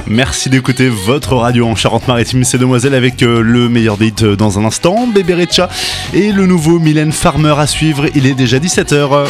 Merci d'écouter votre radio en Charente-Maritime, c'est Demoiselles avec le meilleur des hits dans un instant, Bébé Recha et le nouveau Mylène Farmer à suivre, il est déjà 17h.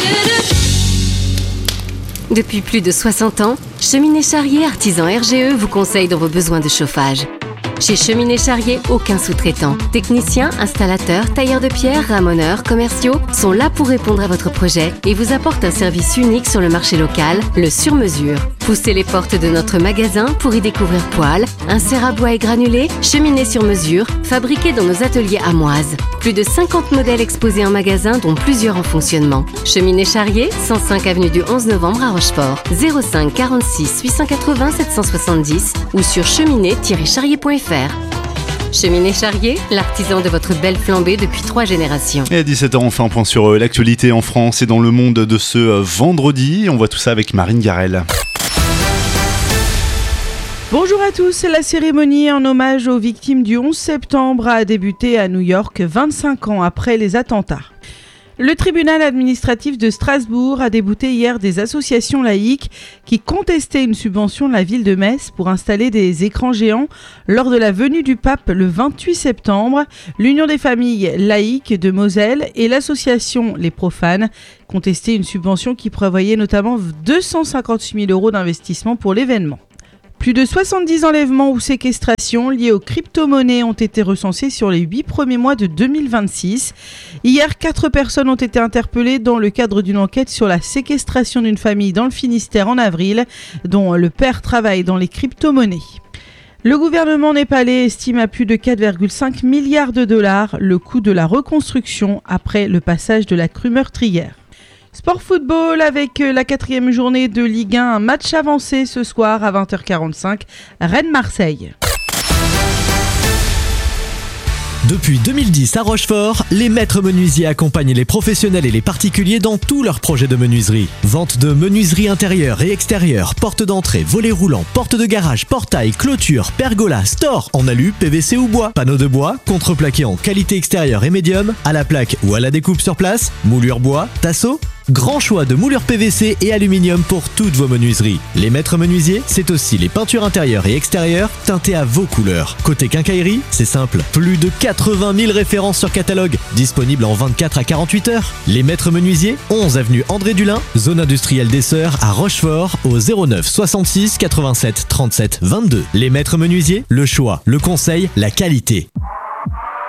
Depuis plus de 60 ans, Cheminée Charrier Artisan RGE vous conseille dans vos besoins de chauffage. Chez Cheminée Charrier, aucun sous-traitant. Techniciens, installateurs, tailleurs de pierre, ramoneurs, commerciaux sont là pour répondre à votre projet et vous apportent un service unique sur le marché local, le sur-mesure. Poussez les portes de notre magasin pour y découvrir poêles, inserts à bois et granulés, cheminées sur mesure, fabriquées dans nos ateliers amoises. Plus de 50 modèles exposés en magasin, dont plusieurs en fonctionnement. Cheminée Charrier, 105 avenue du 11 novembre à Rochefort. 05 46 880 770 ou sur cheminée-charrier.fr. Cheminée Charrier, l'artisan de votre belle flambée depuis 3 générations. Et à 17h, on fait un point sur l'actualité en France et dans le monde de ce vendredi. On voit tout ça avec Marine Garel. Bonjour à tous, la cérémonie en hommage aux victimes du 11 septembre a débuté à New York 25 ans après les attentats. Le tribunal administratif de Strasbourg a débouté hier des associations laïques qui contestaient une subvention de la ville de Metz pour installer des écrans géants lors de la venue du pape le 28 septembre. L'Union des familles laïques de Moselle et l'association Les Profanes contestaient une subvention qui prévoyait notamment 258 000 € d'investissement pour l'événement. Plus de 70 enlèvements ou séquestrations liés aux crypto-monnaies ont été recensés sur les 8 premiers mois de 2026. Hier, 4 personnes ont été interpellées dans le cadre d'une enquête sur la séquestration d'une famille dans le Finistère en avril, dont le père travaille dans les crypto-monnaies. Le gouvernement népalais estime à plus de 4,5 milliards de dollars le coût de la reconstruction après le passage de la crue meurtrière. Sport football avec la 4e journée de Ligue 1, un match avancé ce soir à 20h45, Rennes-Marseille. Depuis 2010 à Rochefort, les maîtres menuisiers accompagnent les professionnels et les particuliers dans tous leurs projets de menuiserie. Vente de menuiserie intérieure et extérieure, porte d'entrée, volets roulants, porte de garage, portail, clôture, pergola, store en alu, PVC ou bois, panneaux de bois, contreplaqué en qualité extérieure et médium, à la plaque ou à la découpe sur place, moulure bois, tasseau. Grand choix de moulures PVC et aluminium pour toutes vos menuiseries. Les maîtres menuisiers, c'est aussi les peintures intérieures et extérieures teintées à vos couleurs. Côté quincaillerie, c'est simple. Plus de 80 000 références sur catalogue, disponibles en 24 à 48 heures. Les maîtres menuisiers, 11 avenue André Dulin, zone industrielle des Sœurs à Rochefort, au 09 66 87 37 22. Les maîtres menuisiers, le choix, le conseil, la qualité.